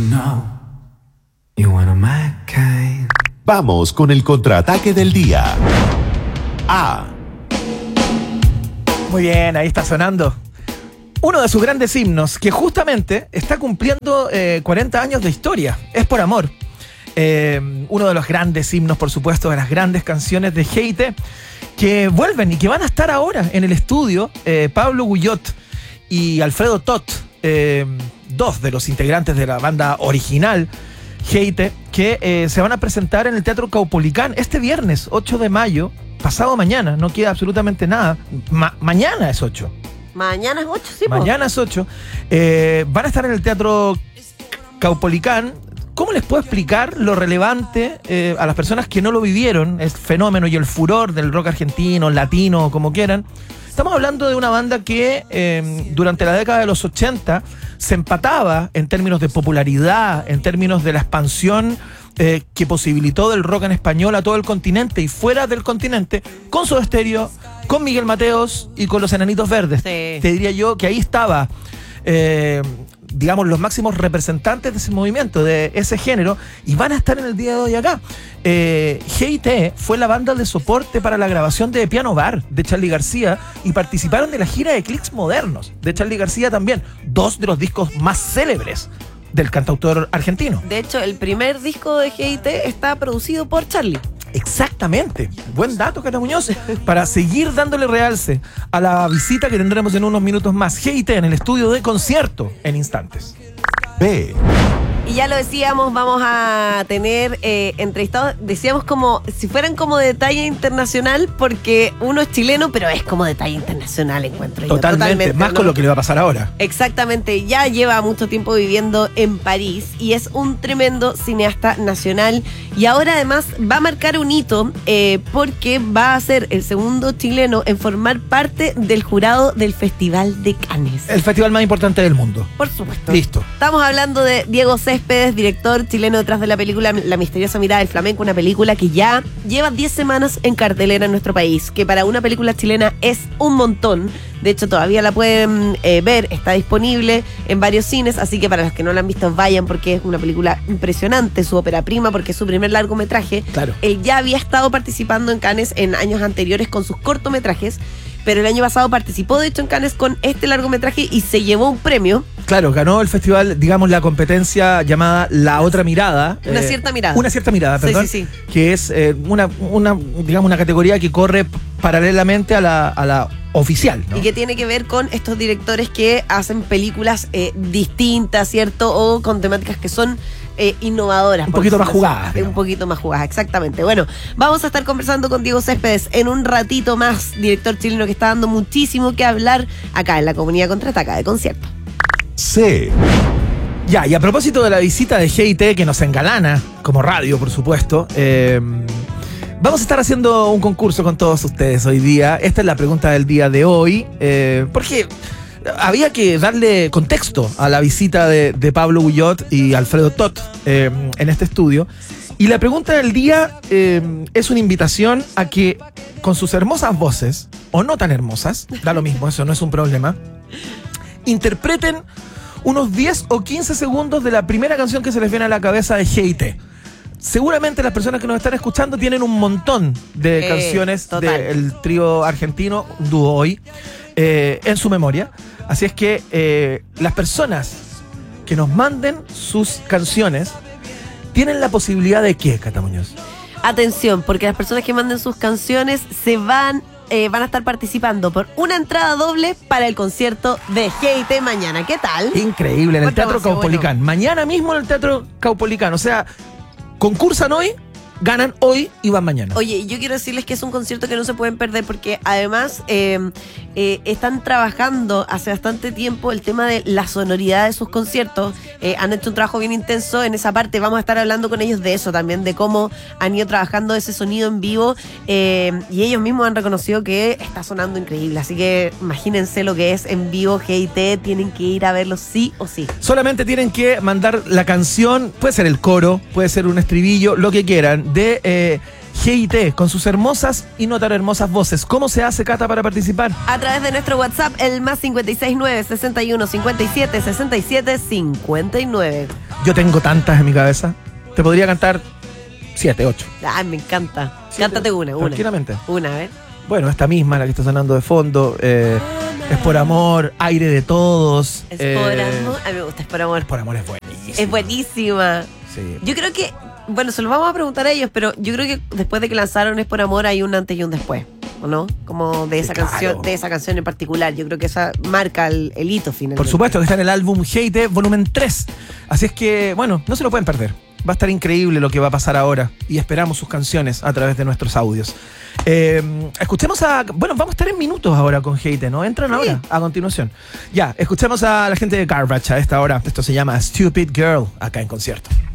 Vamos con el contraataque del día. Muy bien, ahí está sonando uno de sus grandes himnos, que justamente está cumpliendo 40 años de historia. Es por amor. Uno de los grandes himnos, por supuesto, de las grandes canciones de Geite, que vuelven y que van a estar ahora en el estudio Pablo Guyot y Alfredo Tot, dos de los integrantes de la banda original Geite, que se van a presentar en el Teatro Caupolicán este viernes 8 de mayo, pasado mañana, no queda absolutamente nada. Mañana es 8. Mañana es 8, sí. Mañana es 8. Van a estar en el Teatro Caupolicán. ¿Cómo les puedo explicar lo relevante a las personas que no lo vivieron, el fenómeno y el furor del rock argentino, latino, como quieran? Estamos hablando de una banda que durante la década de los 80 se empataba en términos de popularidad, en términos de la expansión que posibilitó del rock en español a todo el continente y fuera del continente, con Soda Stereo, con Miguel Mateos y con los Enanitos Verdes. Sí. Te diría yo que ahí estaba, digamos, los máximos representantes de ese movimiento, de ese género, y van a estar en el día de hoy acá. Geite fue la banda de soporte para la grabación de Piano Bar de Charly García y participaron de la gira de Clics Modernos de Charly García también, dos de los discos más célebres del cantautor argentino. De hecho, el primer disco de Geite está producido por Charly. Exactamente. Buen dato, Cata Muñoz. Para seguir dándole realce a la visita que tendremos en unos minutos más. Geite en el estudio de concierto en instantes. B. Y ya lo decíamos, vamos a tener entrevistados, decíamos como si fueran como de talla internacional, porque uno es chileno, pero es como de talla internacional, encuentro yo. Totalmente, más, ¿no?, con lo que le va a pasar ahora. Exactamente, ya lleva mucho tiempo viviendo en París y es un tremendo cineasta nacional, y ahora además va a marcar un hito porque va a ser el segundo chileno en formar parte del jurado del Festival de Cannes. El festival más importante del mundo. Por supuesto. Listo. Estamos hablando de Diego Céspedes, director chileno detrás de la película La misteriosa mirada del flamenco, una película que ya lleva 10 semanas en cartelera en nuestro país, que para una película chilena es un montón. De hecho, todavía la pueden ver, está disponible en varios cines, así que para los que no la han visto, vayan, porque es una película impresionante, su ópera prima, porque es su primer largometraje. Claro. Él ya había estado participando en Cannes en años anteriores con sus cortometrajes, pero el año pasado participó de hecho en Cannes con este largometraje y se llevó un premio. Claro, ganó el festival, digamos, la competencia llamada La Otra Mirada. Una cierta mirada. Una cierta mirada, perdón. Sí. Que es una categoría que corre paralelamente a la oficial, ¿no? Y que tiene que ver con estos directores que hacen películas distintas, ¿cierto? O con temáticas que son innovadoras. Un poquito más jugadas. Un poquito más jugadas, exactamente. Bueno, vamos a estar conversando con Diego Céspedes en un ratito más, director chileno que está dando muchísimo que hablar acá en la Comunidad Contraataca de Concierto. C. Ya, y a propósito de la visita de Geite, que nos engalana como radio, por supuesto, vamos a estar haciendo un concurso con todos ustedes hoy día. Esta es la pregunta del día de hoy, porque había que darle contexto a la visita de Pablo Guyot y Alfredo Tot en este estudio. Y la pregunta del día es una invitación a que con sus hermosas voces, o no tan hermosas, da lo mismo, eso no es un problema, interpreten unos 10 o 15 segundos de la primera canción que se les viene a la cabeza de Geite. Seguramente las personas que nos están escuchando tienen un montón de canciones del trío argentino, dúo hoy, en su memoria. Así es que las personas que nos manden sus canciones tienen la posibilidad de ¿qué, Cata Muñoz? Atención, porque las personas que manden sus canciones van a estar participando por una entrada doble para el concierto de Geite mañana. ¿Qué tal? Increíble, en el Teatro Caupolicán. Bueno. Mañana mismo en el Teatro Caupolicán. O sea, concursan hoy, ganan hoy y van mañana. Oye, yo quiero decirles que es un concierto que no se pueden perder, porque además están trabajando hace bastante tiempo el tema de la sonoridad de sus conciertos. Han hecho un trabajo bien intenso en esa parte. Vamos a estar hablando con ellos de eso también, de cómo han ido trabajando ese sonido en vivo, y ellos mismos han reconocido que está sonando increíble. Así que imagínense lo que es en vivo Geite. Tienen que ir a verlo sí o sí. Solamente tienen que mandar la canción, puede ser el coro, puede ser un estribillo, lo que quieran, de Geite, con sus hermosas y no tan hermosas voces. ¿Cómo se hace, Cata, para participar? A través de nuestro WhatsApp, el +569 61 57 67 59. Yo tengo tantas en mi cabeza. Te podría cantar 7, 8. Ay, me encanta. 7, Cántate una. Tranquilamente. Una, a ver. Bueno, esta misma, la que está sonando de fondo. Es por amor, aire de todos. Es por amor. A mí me gusta, es por amor. Es por amor, es buenísima. Es buenísima. Sí. Yo creo que, bueno, se lo vamos a preguntar a ellos, pero yo creo que después de que lanzaron Es por amor hay un antes y un después, ¿o no? Como de esa canción, de esa canción en particular. Yo creo que esa marca el hito final. Por supuesto que está en el álbum Hate volumen 3. Así es que, bueno, no se lo pueden perder. Va a estar increíble lo que va a pasar ahora y esperamos sus canciones a través de nuestros audios. Escuchemos bueno, vamos a estar en minutos ahora con Hate, ¿no? Entran ahora, a continuación. Ya, escuchemos a la gente de Garbage a esta hora. Esto se llama Stupid Girl, acá en concierto.